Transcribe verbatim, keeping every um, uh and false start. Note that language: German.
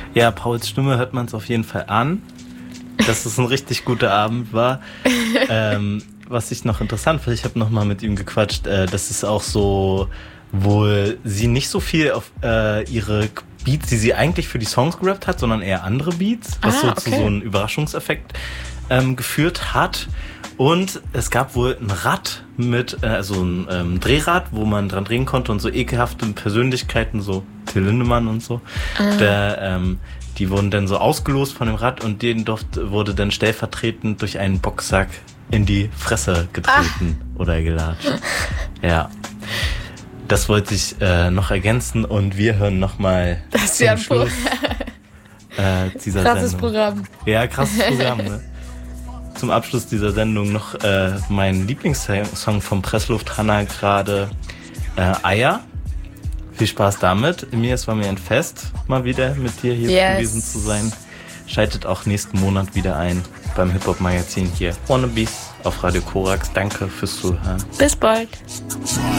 Ja, Pauls Stimme hört man es auf jeden Fall an, dass es ein richtig guter Abend war. ähm, was ich noch interessant finde, ich habe nochmal mit ihm gequatscht, äh, dass es auch so wohl sie nicht so viel auf äh, ihre Beats, die sie eigentlich für die Songs gerappt hat, sondern eher andere Beats, was ah, so okay. zu so einem Überraschungseffekt ähm, geführt hat. Und es gab wohl ein Rad mit, äh, also ein ähm, Drehrad, wo man dran drehen konnte und so ekelhafte Persönlichkeiten, so Till Lindemann und so, ah. der, ähm, die wurden dann so ausgelost von dem Rad und denen durfte, wurde dann stellvertretend durch einen Boxsack in die Fresse getreten ah. oder gelatscht. Ja. Das wollte ich äh, noch ergänzen und wir hören nochmal zum ja Schluss äh, dieser krasses Sendung. Programm. Ja, krasses Programm, ne? Zum Abschluss dieser Sendung noch äh, mein Lieblingssong vom Pressluft Hanna gerade, äh, Eier. Viel Spaß damit. Mir, es war mir ein Fest, mal wieder mit dir hier yes. gewesen zu sein. Schaltet auch nächsten Monat wieder ein beim Hip-Hop-Magazin hier. Wannabes auf Radio Korax. Danke fürs Zuhören. Bis bald.